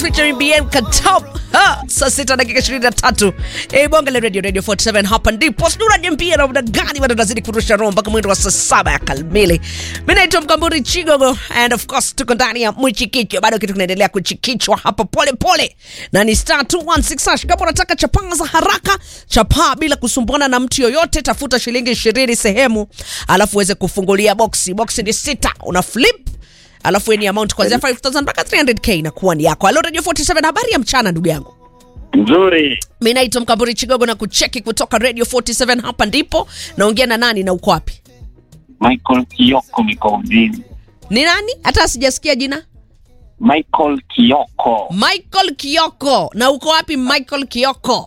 featuring BN Katop. Saa 6 dakika 23. Bonga la Radio 47 hapa ndipo Snura Jempia na gani bado tunazidi kurusha roho mpaka mwendo wa saa 7 ya kamili. Mimi naitwa Mkamburi Chigogo and of course tuko ndani ya Mwichikicho. Bado kitu kinaendelea kuchikichwa hapa pole pole. Na ni star 216 kama unataka chapaa za haraka, chapaa bila kusumbuana na mtu yoyote, tafuta shilingi 20 sehemu, alafu uweze kufungulia boxi. Boxi ni 6, una flip. Alafu ni amount kuanzia 5,000 mpaka 300k na kuwa ni yako. Hello Radio 47, habari ya mchana ndugu yangu. Nzuri. Mimi naitwa Mkamburi Chigogo na kucheki kutoka Radio 47 hapa ndipo. Naongea na nani na uko wapi? Michael Kioko Mikoudini. Ni nani? Hata sijasikia jina. Michael Kioko. Michael Kioko. Na uko wapi Michael Kioko?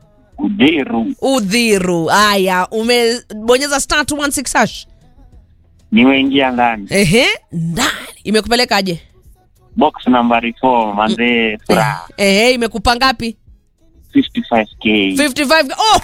Udhiru. Aya, umebonyeza star 216 hash. Nimeingia ndani. Ndani. Imekupeleka aje? Box number 4 manze furaha. Imekupa ngapi? 55k. 55. Oh!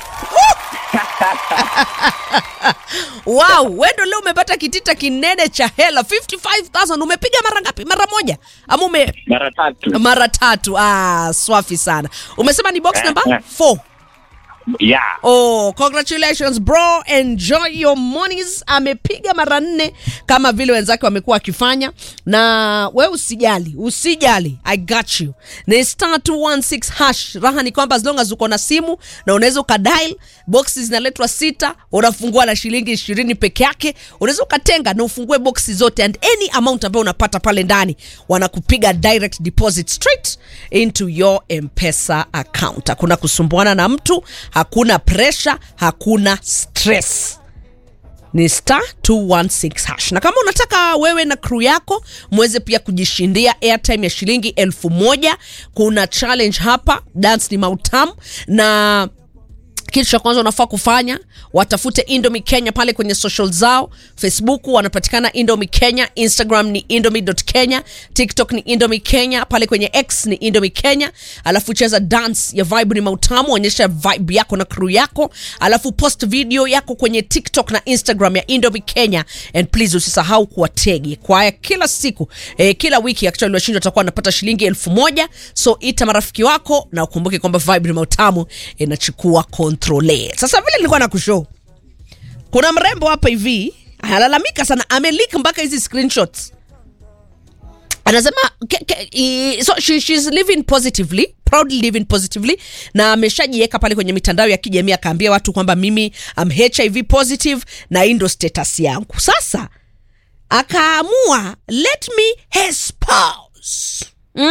Wow, wewe ndio leo umepata kitita kinene cha hela 55,000. Umepiga mara ngapi? Mara moja? Ama mara tatu. Swafi sana. Umesema ni box number 4. Yeah. Oh, congratulations bro. Enjoy your monies. Amepiga mara 4 kama vile wenzake wamekuwa wakifanya. Na wewe usijali. I got you. Ni star 216 hash. Raha ni kwamba as long as uko na simu na unaweza ukadial, boxes zinaletwa 6, unafungua na shilingi 20 peke yake. Unaweza ukatenga na ufungue boxes zote and any amount ambayo unapata pale ndani wanakupiga direct deposit straight into your M-Pesa account. Hakuna kusumbuana na mtu, hakuna pressure, hakuna stress. Ni star 216 hash. Na kama unataka wewe na crew yako mweze pia kujishindia airtime ya shilingi 1,000, kuna challenge hapa, dance ni mautamu. Na kitu cha kwanza unafaa kufanya, watafute Indomie Kenya pale kwenye social zao. Facebook wanapatikana Indomie Kenya, Instagram ni indomie.kenya, TikTok ni Indomie Kenya, pale kwenye X ni Indomie Kenya. Alafu cheza dance ya vibe ni mautamu, onyesha vibe yako na crew yako. Alafu post video yako kwenye TikTok na Instagram ya Indomie Kenya. And please usisahau kuwategi. Kwa kila siku, kila wiki actually washindi watakuwa wanapata shilingi 1,000. So ita marafiki wako na ukumbuke kwamba vibe ni mautamu inachukua control. Sasa vile nilikuwa na kushow, kuna mrembo hapa hivi analalamika sana, ameleak mpaka hizi screenshots. Anasema so she's living positively, proudly living positively, na ameshajiweka pale kwenye mitandao ya kijamii akaambia watu kwamba mimi am HIV positive na indo status yangu. Sasa akaamua let me espouse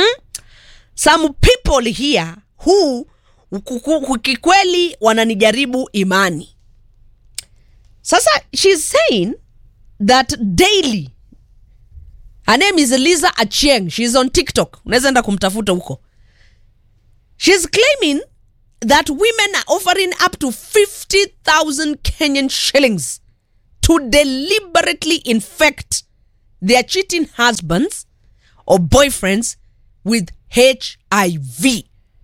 some people here who kikweli wananijaribu imani. Sasa she's saying that daily, her name is Liza Achieng, she's on TikTok, unaweza enda kumtafuta huko. She's claiming that women are offering up to 50,000 Kenyan shillings to deliberately infect their cheating husbands or boyfriends with HIV.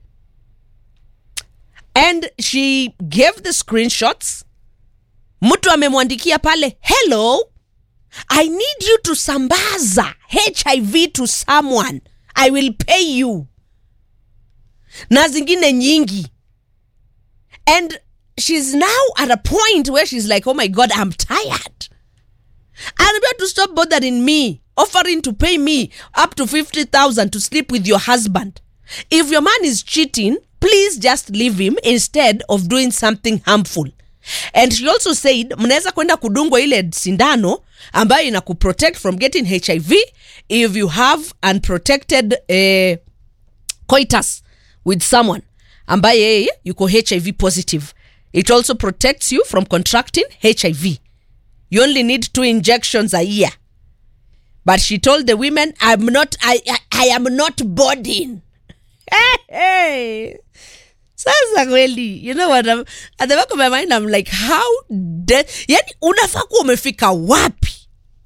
And she gave the screenshots. Mtu amemwandikia pale, hello, I need you to sambaza HIV to someone, I will pay you. Na zingine nyingi. And she's now at a point where she's like, oh my God, I'm tired. I'm about to stop bothering me, offering to pay me up to 50,000 to sleep with your husband. If your man is cheating, please just leave him instead of doing something harmful. And she also said, mnaweza kwenda kudungwa ile sindano ambayo inakuprotect from getting HIV if you have unprotected coitus with someone ambaye yuko HIV positive. It also protects you from contracting HIV. You only need 2 injections a year. But she told the women, I am not boarding. Hey. Sasa kweli, you know what, at the back of my mind I'm like, how yani unafaa kuwa umefika wapi?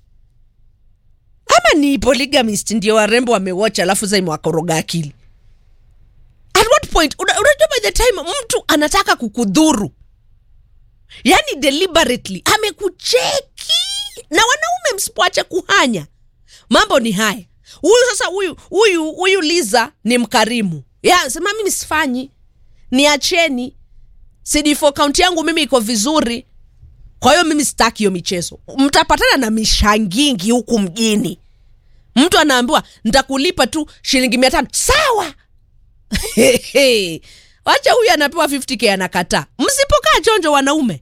Ama ni polygamist ndio warembo wamewatch alafu zai mwakoroga akili? At what point unajua by the time mtu anataka kukudhuru, yani deliberately amekucheki, na wanaume msipoacha kuhanya, mambo ni haya. Huyu sasa huyu Liza ni mkarimu. Sema mimi sifanyi. Niacheni. CD4 count yangu mimi iko vizuri. Kwa hiyo mimi sitaki hiyo michezo. Mtapatana na mishangingi huku mjini. Mtu anaambiwa nitakulipa tu shilingi 500. Sawa. Wacha huyu anapewa 50k anakataa. Msipokaa chonjo wanaume.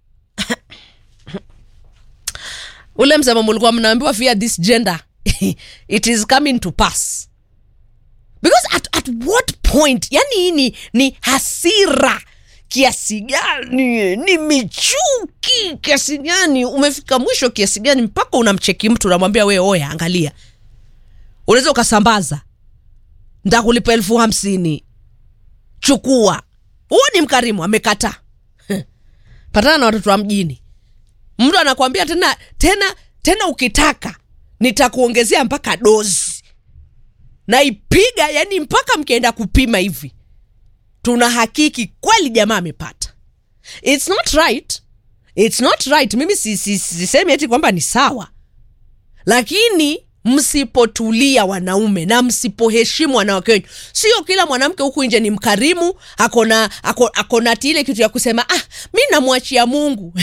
Ule msemo mlikuwa mnaambiwa fear this gender. It is coming to pass. Because at what point, yani ni hasira kiasi gani, ni michuki kiasi gani, umefika mwisho kiasi gani mpaka unamcheki mtu unamwambia wewe oya angalia. Unaweza ukasambaza. Nitakulipa 50,000. Chukua. Huo ni mkarimu amekataa. Patana na watoto wa mjini. Mtu anakuambia tena ukitaka nitakuongezea mpaka dozi. Na ipiga yani mpaka mkienda kupima hivi. Tuna hakiki kweli jamaa amepata. It's not right. Mimi sisemi eti kwamba ni sawa. Lakini msipotulia wanaume na msipoheshimu wanawake wenu. Sio kila mwanamke huku nje ni mkarimu, akona ile kitu ya kusema mimi namwachia Mungu.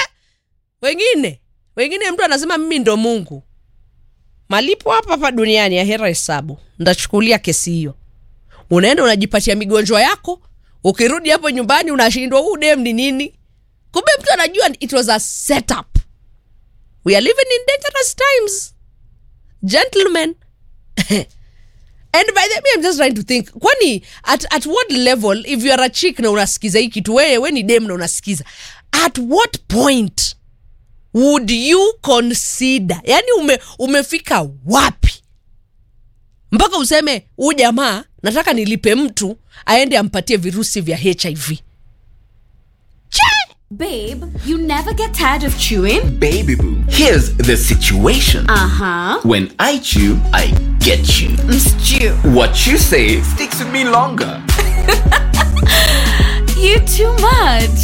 Wengine mtu anasema mimi ndo Mungu. Malipo hapa duniani ya hera hesabu. Ndachukulia kesi hiyo. Unaenda unajipatia migonjwa yako, ukirudi hapo nyumbani unashindwa huu dem ni nini? Kumbe mtu anajua it was a setup. We are living in dangerous times. Gentlemen. And by the way, I'm just trying to think, kwani at what level, if you are a chick na unasikiza hiki kitu, wewe ni dem na unasikiza, at what point would you consider, yani umefika wapi mpaka useme huyu jamaa nataka nilipe mtu aende ampatie virusi vya HIV? Babe, you never get tired of chewing? Baby boo, here's the situation. When I chew, I get you. Stew. What you say sticks with me longer. You too much.